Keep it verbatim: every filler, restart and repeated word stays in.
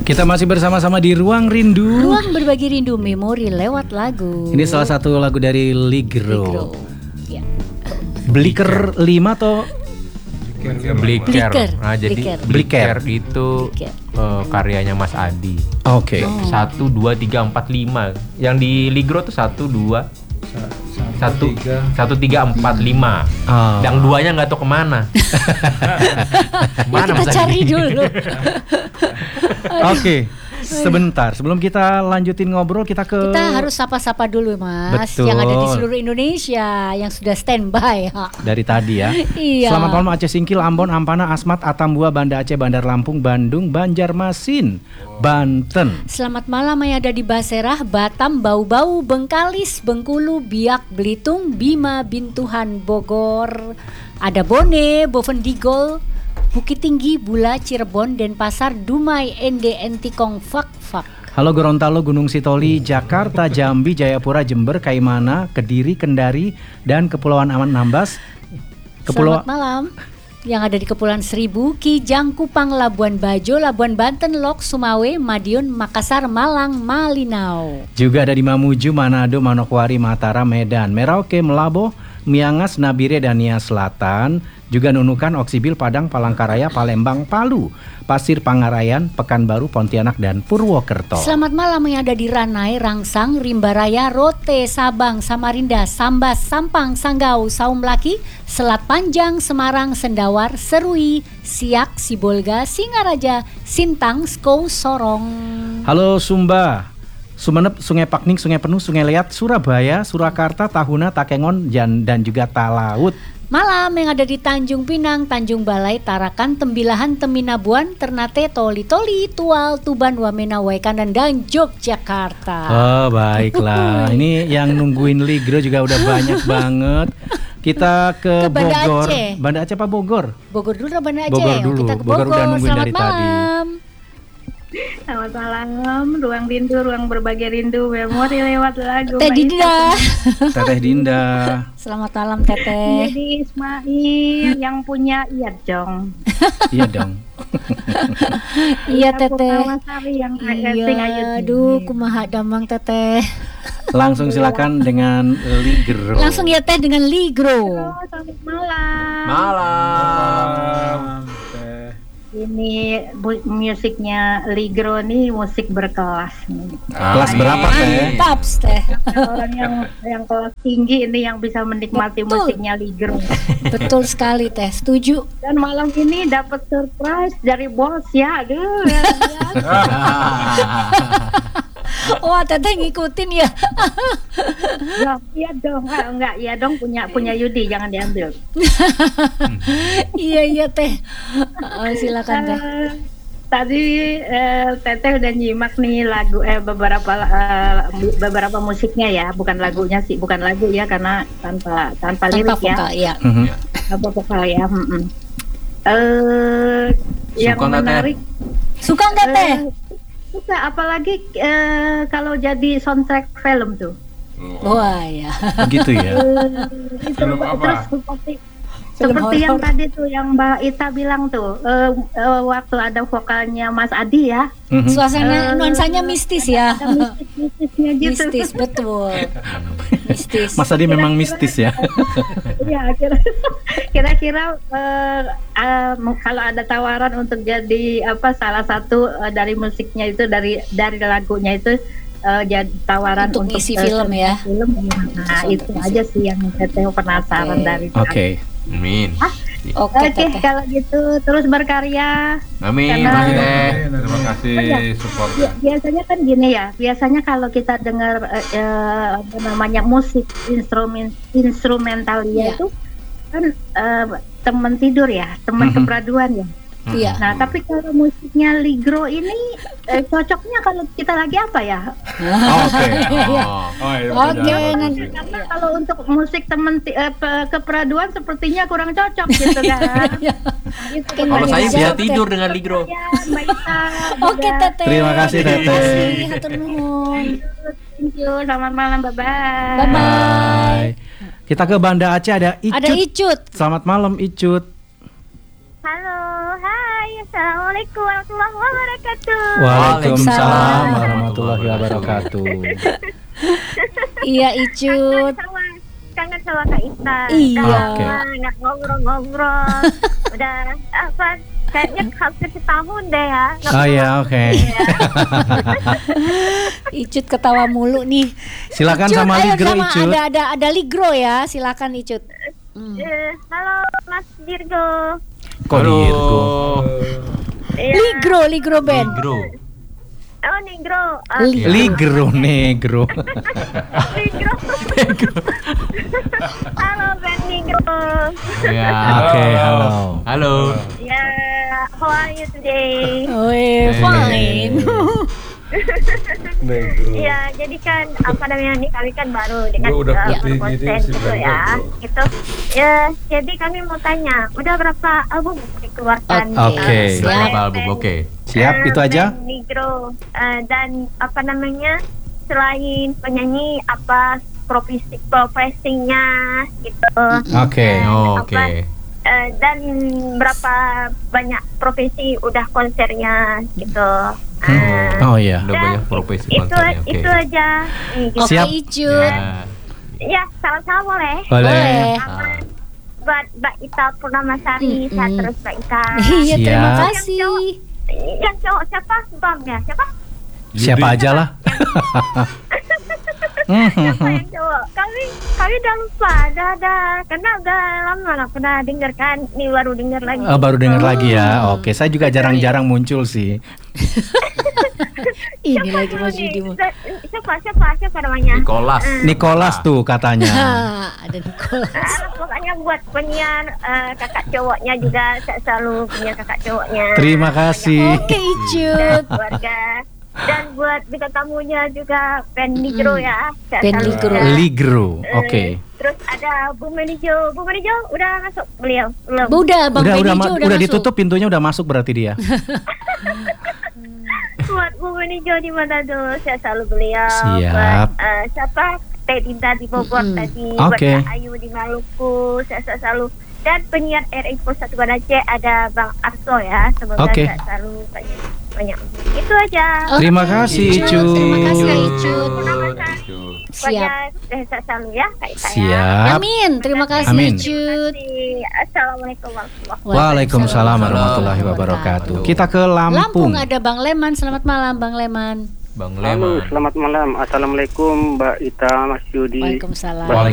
Kita masih bersama-sama di Ruang Rindu. Ruang berbagi rindu memori lewat lagu. Ini salah satu lagu dari Ligro. Ligro. Ya. Bliker lima atau Bliker. Bliker. Nah, jadi Bliker. Bliker itu Bliker. uh, karyanya Mas Adi. Oke. Okay. Oh. Satu, dua, tiga, empat, lima. Yang di Ligro tuh satu, dua, satu, satu, tiga, empat, lima. Oh. Yang duanya nggak tahu kemana. Ya, kita cari dulu. Oke. Sebentar, sebelum kita lanjutin ngobrol, kita ke Kita harus sapa-sapa dulu, Mas. Betul. Yang ada di seluruh Indonesia yang sudah standby. dari tadi ya. Iya. Selamat malam Aceh Singkil, Ambon, Ampana, Asmat, Atambua, Banda Aceh, Bandar Lampung, Bandung, Banjarmasin, Banten. Selamat malam yang ada di Baserah, Batam, Bau-Bau, Bengkalis, Bengkulu, Biak, Belitung, Bima, Bintuhan, Bogor. Ada Bone, Bovendigol, Bukit Tinggi, Bula, Cirebon, Denpasar, Dumai, Ende, Entikong, Fak, Fak. Halo Gorontalo, Gunung Sitoli, Jakarta, Jambi, Jayapura, Jember, Kaimana, Kediri, Kendari, dan Kepulauan Aman Nambas. Kepulauan Selamat malam yang ada di Kepulauan Seribu, Kijang, Kupang, Labuan Bajo, Labuan Banten, Lok, Sumawe, Madiun, Makassar, Malang, Malinau. Juga ada di Mamuju, Manado, Manokwari, Mataram, Medan, Merauke, Melabo, Miangas, Nabire, dan Nia Selatan. Juga Nunukan, Oksibil, Padang, Palangkaraya, Palembang, Palu, Pasir Pangarayan, Pekanbaru, Pontianak, dan Purwokerto. Selamat malam yang ada di Ranai, Rangsang, Rimbaraya, Rote, Sabang, Samarinda, Sambas, Sampang, Sanggau, Saumlaki, Selat Panjang, Semarang, Sendawar, Serui, Siak, Sibolga, Singaraja, Sintang, Skou, Sorong. Halo Sumba, Sumenep, Sungai Pakning, Sungai Penuh, Sungai Liat, Surabaya, Surakarta, Tahuna, Takengon, dan, dan juga Talaut. Malam yang ada di Tanjung Pinang, Tanjung Balai, Tarakan, Tembilahan, Teminabuan, Ternate, Toli Toli, Tual, Tuban, Wamena, Waikanan, dan Yogyakarta. Oh baiklah, ini yang nungguin Ligro juga udah banyak banget. Kita ke, Ke Banda Bogor. Aceh. Banda Aceh apa Bogor? Bogor dulu Banda Aceh. Bogor dulu. Kita ke Bogor Bogor. udah nungguin Selamat dari tadi. malam. Selamat malam, ruang rindu, ruang berbagi rindu, memori lewat lagu. Teh Dinda. Teteh Dinda. Selamat malam Teteh. Jadi Ismail yang punya iya dong. Iya dong. Iya Teteh. Sari yang sing Iya, ayu. aduh kumaha damang Teteh. Langsung silakan dengan Ligro. Langsung ya Teh dengan Ligro. Halo, selamat malam. Malam. Ini bu- musiknya Ligro nih musik berkelas nih. Kelas berapa Teh? Mantap Teh. Orang yang yang kelas tinggi ini yang bisa menikmati Betul. musiknya Ligro. Betul sekali Teh, setuju. Dan malam ini dapat surprise dari bos ya, aduh. Ya, ya. Wah Teteh ngikutin ya. Ya, iya dong, ah, enggak, iya dong punya punya Yudi, jangan diambil. Iya iya Teh. Oh, silakan Teh. Eh, tadi eh, Teteh udah nyimak nih lagu eh beberapa eh, beberapa musiknya ya, bukan lagunya sih, bukan lagu ya karena tanpa tanpa Tanpa lirik ya, vokal ya. Mhm. tanpa vokal ya. Mm-mm. Eh, yang Suka nggak, Teh? menarik. Suka nggak Teh? eh, suka, apalagi eh, kalau jadi soundtrack film tuh. Wah ya. Begitu ya. Eh, itu, Film apa? Terus seperti Film seperti yang horor. tadi tuh yang Mbak Ita bilang tuh eh, eh, waktu ada vokalnya Mas Adi ya, Mhm. Suasana Eh, nuansanya mistis ya. ada mistis-mistisnya gitu. Mistis betul. Mistis. Mas Adi memang mistis ya. Iya, kira- kira-kira eh, eh, kalau ada tawaran untuk jadi apa salah satu eh, dari musiknya itu dari dari lagunya itu eh, jadi tawaran Untuk untuk, ngisi eh, film ya. film, nah Untuk itu ngisi. aja sih yang Teteh penasaran Oke. dari Oke. Amin. Oke Oke, Teteh. kalau gitu terus berkarya. Amin. Karena- Makasih, Teh. Terima kasih Oh, iya. supportnya. Bi- Biasanya kan gini ya, biasanya kalau kita dengar eh, eh, apa namanya musik instrumen instrumental Iya. itu kan eh, teman tidur ya, teman Mhm. kepraduan ya. Iya. Nah, tapi kalau musiknya Ligro ini eh, cocoknya kalau kita lagi apa ya? Oke. Oh. Oh, iya, Oke, benar. nanti. Karena kalau untuk musik teman ti- eh, pe- kepraduan sepertinya kurang cocok gitu kan. Iya. Nah, itu Oke, Kalau Iya, saya iya, bisa oke. tidur dengan Ligro. Ya, Mbak Ita Oke juga. Teteh. Terima kasih, Teteh. Terima kasih, hatur nuhun. Thank you, selamat malam, bye bye. Bye-bye. Bye. Kita ke Banda Aceh, ada Icut. Ada Icut. Selamat malam Icut. Halo, hai. Assalamualaikum warahmatullahi wabarakatuh. Waalaikumsalam warahmatullahi wabarakatuh. Iya Icut. Kangen sama, kangen sama Kak Ita. Iya. Udah Oke. lama nggak ngobrol-ngobrol. Udah apa? Kayaknya hampir setahun deh ya. Nggak Oh ya, oke. Icut ketawa mulu nih. Silakan Icut, sama ayo Ligro, sama Icut. Ada ada ada Ligro ya. Silakan Icut. Hmm. Eh, halo Mas Dirgo. Kok Dirgo? Iya. Ligro, Ligro Band. Ligro. Oh Negro. Ah, Li- Ligro, negro. Negro. Halo Ben Negro. Ya. Oke, halo. Halo. Ya, how are you today? Oh, eh, fine. Iya, jadi kan apa namanya nih kami kan baru dengan Gua udah uh, putih konten gini sih, gitu Bang. ya, gitu. Ya, jadi kami mau tanya, udah berapa album dikeluarkan? Oke. uh, Siap. oleh Berapa album? band, Oke. Siap, uh, itu aja? band Negro. Uh, dan apa namanya selain penyanyi apa profesi profesinya gitu. Oke. Oh, Apa, Oke. uh, dan berapa banyak profesi udah konsernya gitu. Hmm. Uh, Oh iya. Udah dan banyak profesi itu, konsernya. Oke. itu aja. Nih, gitu. Oke Siap. Icut. Ya. Ya, salam-salam boleh. Boleh. Ah. Buat Mbak Ita Purnamasari, Mm-mm. sehat terus Mbak Ita. Iya, terima Siap. kasih. Yang cowok siapa? Bam ya? Siapa? Siapa aja lah. Siapa yang cowok? Kami kami udah lupa, udah ada karena udah lama nggak pernah denger kan. Nih baru denger lagi. Oh, baru dengar lagi ya. Oke, saya juga jarang-jarang muncul sih. Ini Siapa lagi dulu Mas nih? Yudi. Mo. Siapa siapa siapa namanya? Nicholas. Nicholas tuh katanya. Ah, ada Nicholas. Ah, pokoknya buat penyiar eh, kakak cowoknya juga saya selalu punya kakak cowoknya. Terima kasih. Oke Dan Icut. keluarga dan buat bintang tamunya juga Ben Ligro ya. Saya Ben selalu Ligro. ada. Ligro. Eh, Oke. Terus ada Bu Menijo. Bu Menijo udah masuk beliau belum? Udah Bang Udah Benny udah Jo ma- udah, udah masuk. ditutup pintunya, udah masuk berarti dia. Buat Bu Menijo di mana tuh? Saya selalu beliau. Siap. Buat eh, siapa? Teh Dinda di Bogor Mm-mm. tadi. Oke. Buat Kak Ayu di Maluku. Saya saya selalu. Dan penyiar R Info satu Aceh ada Bang Arso ya. Semoga Oke. saya selalu banyak banyak. Itu aja. Oh, Terima kasih, Icut. Terima kasih Kak Icut. Icut. Purnamasari. Siap. Pokoknya saya selalu ya Kak Ita ya. Siap. Amin. Terima kasih Amin. Icut. Assalamualaikum warahmatullahi wabarakatuh. Waalaikumsalam warahmatullahi wabarakatuh. Kita ke Lampung Lampung. ada Bang Leman. Selamat malam Bang Leman. Bang Halo, Leman. selamat malam. Assalamualaikum Mbak Ita, Mas Yudi. Waalaikumsalam.